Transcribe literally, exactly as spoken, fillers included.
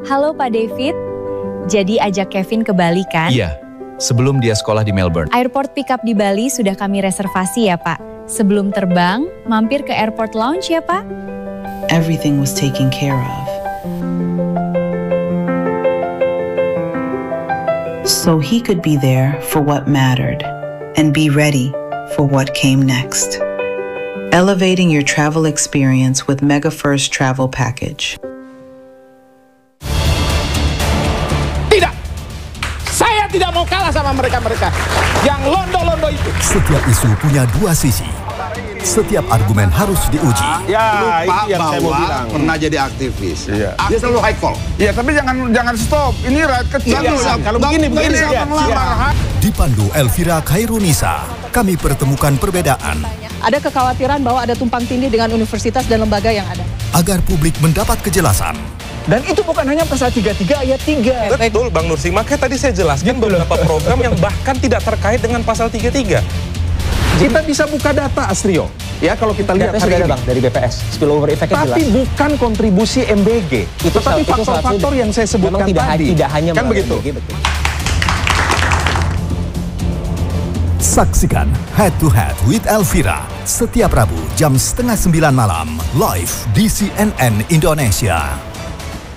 Halo Pak David, jadi ajak Kevin ke Bali kan? Iya, sebelum dia sekolah di Melbourne. Airport pickup di Bali sudah kami reservasi ya Pak. Sebelum terbang, mampir ke airport lounge ya Pak. Everything was taken care of. So he could be there for what mattered and be ready for what came next. Elevating your travel experience with Mega First Travel Package. Tidak, saya tidak mau kalah sama mereka-mereka yang londo-londo itu. Setiap isu punya dua sisi. Setiap argumen harus diuji. Ya, Lupa itu yang saya mau bahwa bilang. pernah jadi aktivis. Iya. Dia selalu high call. Iya, tapi jangan jangan stop. Ini rakyat kecil. Bagus, Ya, Bang. kalau Bang, begini, Bang, begini. siapa Ya, ngelamar? ya. Dipandu Elvira Khairunisa, kami pertemukan perbedaan Ada kekhawatiran bahwa ada tumpang tindih dengan universitas dan lembaga yang ada. agar publik mendapat kejelasan. Dan itu bukan hanya pasal tiga puluh tiga ayat tiga. Betul Bang Nursi, makanya tadi saya jelaskan beberapa program yang bahkan tidak terkait dengan pasal tiga puluh tiga. Kita bisa buka data, Astrio. Ya, kalau kita lihat Data hari sudah ada ini. Bang dari B P S, spillover effect-nya jelas. Tapi bukan kontribusi M B G. Itu Tetapi salah- itu salah faktor-faktor satu- yang saya sebutkan memang tidak, tadi. tidak hanya kan melalui begitu. M B G, betul. Saksikan Head to Head with Elvira setiap Rabu jam setengah sembilan malam live di C N N Indonesia.